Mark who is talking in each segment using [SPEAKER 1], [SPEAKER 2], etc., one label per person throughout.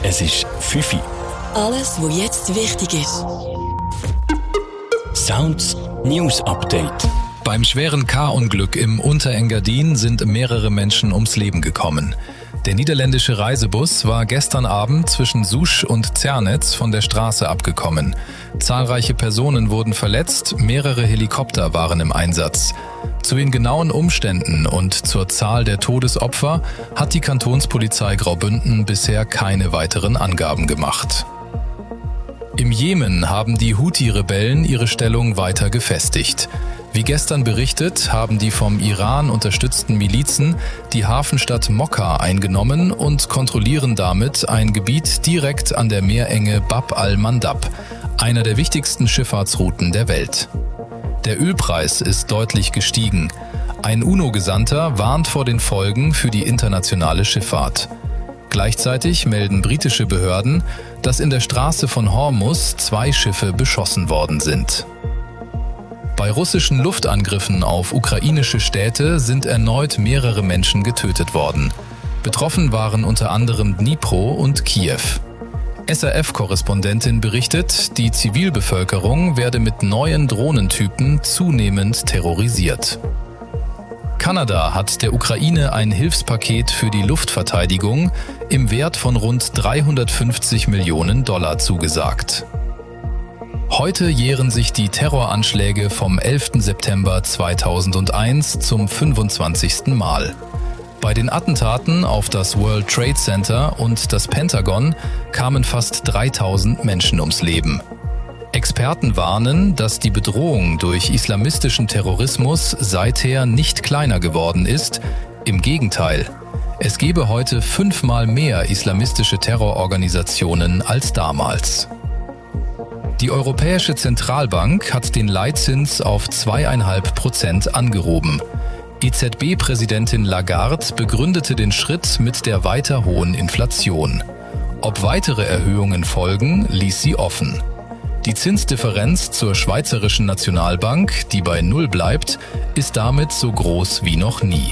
[SPEAKER 1] Es ist 5 Uhr.
[SPEAKER 2] Alles, was jetzt wichtig ist.
[SPEAKER 1] Sounds News Update.
[SPEAKER 3] Beim schweren K-Unglück im Unterengadin sind mehrere Menschen ums Leben gekommen. Der niederländische Reisebus war gestern Abend zwischen Sousch und Zernez von der Straße abgekommen. Zahlreiche Personen wurden verletzt, mehrere Helikopter waren im Einsatz. Zu den genauen Umständen und zur Zahl der Todesopfer hat die Kantonspolizei Graubünden bisher keine weiteren Angaben gemacht. Im Jemen haben die Houthi-Rebellen ihre Stellung weiter gefestigt. Wie gestern berichtet, haben die vom Iran unterstützten Milizen die Hafenstadt Mokka eingenommen und kontrollieren damit ein Gebiet direkt an der Meerenge Bab al-Mandab, einer der wichtigsten Schifffahrtsrouten der Welt. Der Ölpreis ist deutlich gestiegen. Ein UNO-Gesandter warnt vor den Folgen für die internationale Schifffahrt. Gleichzeitig melden britische Behörden, dass in der Straße von Hormuz 2 Schiffe beschossen worden sind. Bei russischen Luftangriffen auf ukrainische Städte sind erneut mehrere Menschen getötet worden. Betroffen waren unter anderem Dnipro und Kiew. SRF-Korrespondentin berichtet, die Zivilbevölkerung werde mit neuen Drohnentypen zunehmend terrorisiert. Kanada hat der Ukraine ein Hilfspaket für die Luftverteidigung im Wert von rund 350 Millionen $ zugesagt. Heute jähren sich die Terroranschläge vom 11. September 2001 zum 25. Mal. Bei den Attentaten auf das World Trade Center und das Pentagon kamen fast 3000 Menschen ums Leben. Experten warnen, dass die Bedrohung durch islamistischen Terrorismus seither nicht kleiner geworden ist. Im Gegenteil, es gebe heute 5-mal mehr islamistische Terrororganisationen als damals. Die Europäische Zentralbank hat den Leitzins auf 2,5% angehoben. EZB-Präsidentin Lagarde begründete den Schritt mit der weiter hohen Inflation. Ob weitere Erhöhungen folgen, ließ sie offen. Die Zinsdifferenz zur Schweizerischen Nationalbank, die bei 0 bleibt, ist damit so groß wie noch nie.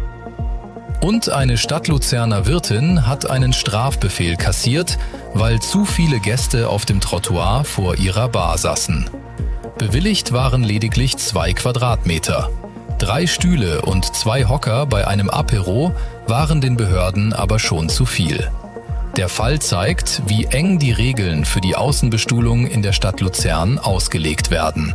[SPEAKER 3] Und eine Stadtluzerner Wirtin hat einen Strafbefehl kassiert, weil zu viele Gäste auf dem Trottoir vor ihrer Bar saßen. Bewilligt waren lediglich 2 Quadratmeter. 3 Stühle und 2 Hocker bei einem Apéro waren den Behörden aber schon zu viel. Der Fall zeigt, wie eng die Regeln für die Außenbestuhlung in der Stadt Luzern ausgelegt werden.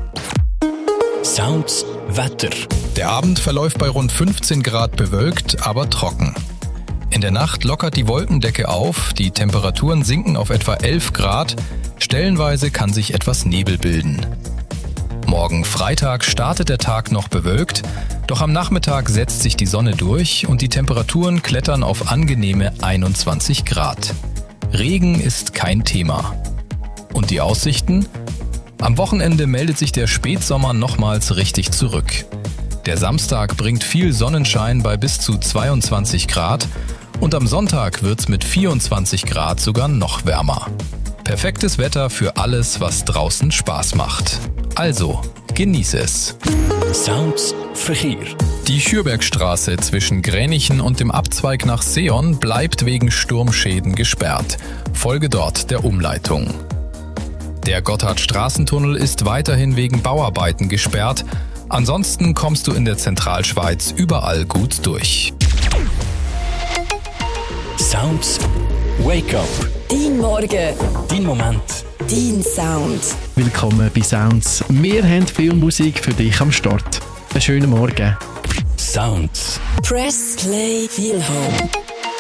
[SPEAKER 1] Sounds Wetter.
[SPEAKER 3] Der Abend verläuft bei rund 15 Grad bewölkt, aber trocken. In der Nacht lockert die Wolkendecke auf, die Temperaturen sinken auf etwa 11 Grad, stellenweise kann sich etwas Nebel bilden. Morgen Freitag startet der Tag noch bewölkt, doch am Nachmittag setzt sich die Sonne durch und die Temperaturen klettern auf angenehme 21 Grad. Regen ist kein Thema. Und die Aussichten? Am Wochenende meldet sich der Spätsommer nochmals richtig zurück. Der Samstag bringt viel Sonnenschein bei bis zu 22 Grad und am Sonntag wird's mit 24 Grad sogar noch wärmer. Perfektes Wetter für alles, was draußen Spaß macht. Also, genieße es.
[SPEAKER 1] Sounds Verkehr.
[SPEAKER 3] Die Schürbergstraße zwischen Gränichen und dem Abzweig nach Seeon bleibt wegen Sturmschäden gesperrt. Folge dort der Umleitung. Der Gotthardstraßentunnel ist weiterhin wegen Bauarbeiten gesperrt. Ansonsten kommst du in der Zentralschweiz überall gut durch.
[SPEAKER 1] Sounds Wake Up.
[SPEAKER 2] Dein Morgen.
[SPEAKER 1] Dein Moment.
[SPEAKER 2] Dein Sound.
[SPEAKER 4] Willkommen bei Sounds. Wir haben viel Musik für dich am Start. Einen schönen Morgen.
[SPEAKER 1] Sounds.
[SPEAKER 2] Press Play Feel Home.